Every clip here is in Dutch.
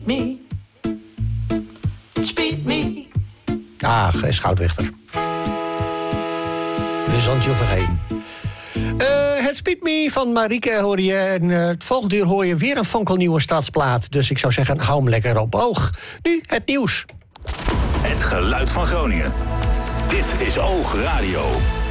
me. Speed me. Ach, Schoutwichter. We zullen het je vergeten. Het Speed Me van Marieke hoor je. En het volgende uur hoor je weer een fonkelnieuwe stadsplaat. Dus ik zou zeggen, hou hem lekker op oog. Nu het nieuws. Het geluid van Groningen. Dit is Oog Radio.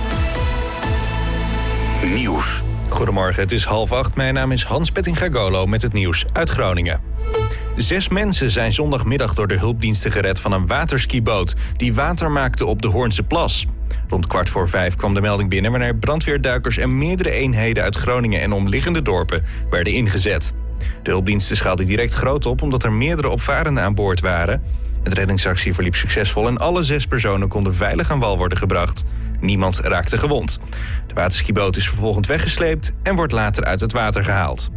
Nieuws. Goedemorgen, het is 7:30. Mijn naam is Hans Pettingagolo met het nieuws uit Groningen. 6 mensen zijn zondagmiddag door de hulpdiensten gered van een waterskiboot die water maakte op de Hoornse Plas. Rond 4:15 kwam de melding binnen waarna brandweerduikers en meerdere eenheden uit Groningen en omliggende dorpen werden ingezet. De hulpdiensten schaalden direct groot op omdat er meerdere opvarenden aan boord waren. Het reddingsactie verliep succesvol en alle 6 personen konden veilig aan wal worden gebracht. Niemand raakte gewond. De waterskiboot is vervolgens weggesleept en wordt later uit het water gehaald.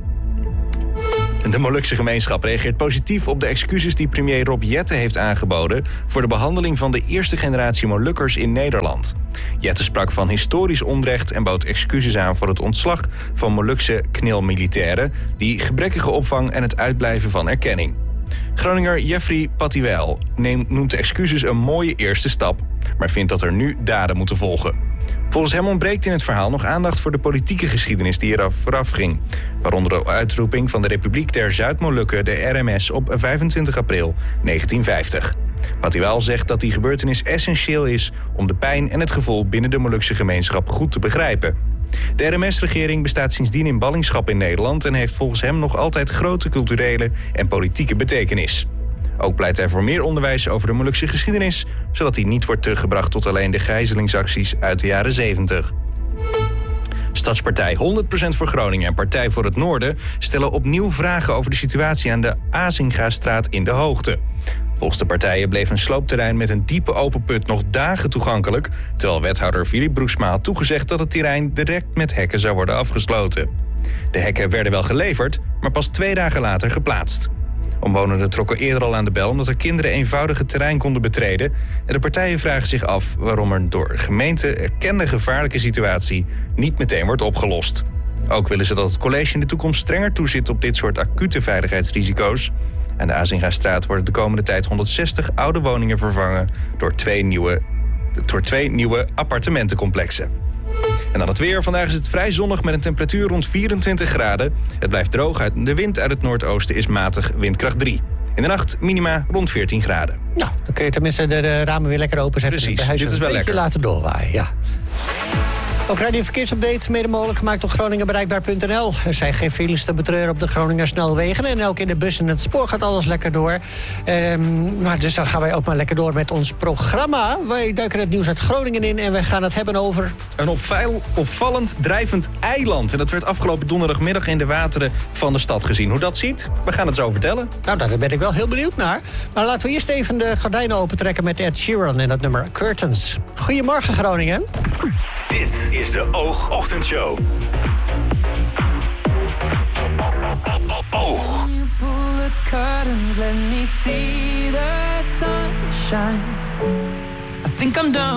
De Molukse gemeenschap reageert positief op de excuses die premier Rob Jetten heeft aangeboden voor de behandeling van de eerste generatie Molukkers in Nederland. Jetten sprak van historisch onrecht en bood excuses aan voor het ontslag van Molukse knilmilitairen, die gebrekkige opvang en het uitblijven van erkenning. Groninger Jeffrey Pattiwel noemt de excuses een mooie eerste stap, maar vindt dat er nu daden moeten volgen. Volgens hem ontbreekt in het verhaal nog aandacht voor de politieke geschiedenis die eraf vooraf ging. Waaronder de uitroeping van de Republiek der Zuid-Molukken, de RMS, op 25 april 1950. Pattiwel zegt dat die gebeurtenis essentieel is om de pijn en het gevoel binnen de Molukse gemeenschap goed te begrijpen. De RMS-regering bestaat sindsdien in ballingschap in Nederland en heeft volgens hem nog altijd grote culturele en politieke betekenis. Ook pleit hij voor meer onderwijs over de Molukse geschiedenis, zodat die niet wordt teruggebracht tot alleen de gijzelingsacties uit de jaren 70. Stadspartij 100% voor Groningen en Partij voor het Noorden stellen opnieuw vragen over de situatie aan de Azingastraat in de Hoogte. Volgens de partijen bleef een sloopterrein met een diepe open put nog dagen toegankelijk, terwijl wethouder Philip Broeksma had toegezegd dat het terrein direct met hekken zou worden afgesloten. De hekken werden wel geleverd, maar pas 2 dagen later geplaatst. Omwonenden trokken eerder al aan de bel omdat er kinderen eenvoudig het terrein konden betreden. En de partijen vragen zich af waarom er door gemeente erkende gevaarlijke situatie niet meteen wordt opgelost. Ook willen ze dat het college in de toekomst strenger toezit op dit soort acute veiligheidsrisico's. Aan de Azingastraat worden de komende tijd 160 oude woningen vervangen door 2 nieuwe appartementencomplexen. En dan het weer. Vandaag is het vrij zonnig met een temperatuur rond 24 graden. Het blijft droog. De wind uit het noordoosten is matig, windkracht 3. In de nacht minima rond 14 graden. Nou, dan kun je tenminste de ramen weer lekker openzetten. Precies, dit is wel lekker. Laten doorwaaien, ja. Ook radio verkeersupdate, mede mogelijk gemaakt door GroningenBereikbaar.nl. Er zijn geen files te betreuren op de Groninger snelwegen. En ook in de bus en het spoor gaat alles lekker door. Maar dus dan gaan wij ook maar lekker door met ons programma. Wij duiken het nieuws uit Groningen in en we gaan het hebben over een opvallend drijvend eiland. En dat werd afgelopen donderdagmiddag in de wateren van de stad gezien. Hoe dat ziet, we gaan het zo vertellen. Nou, daar ben ik wel heel benieuwd naar. Maar laten we eerst even de gordijnen opentrekken met Ed Sheeran en het nummer Curtains. Goedemorgen Groningen. Dit is de Oog Ochtendshow. Oog. Let me see the sunshine. I think I'm done.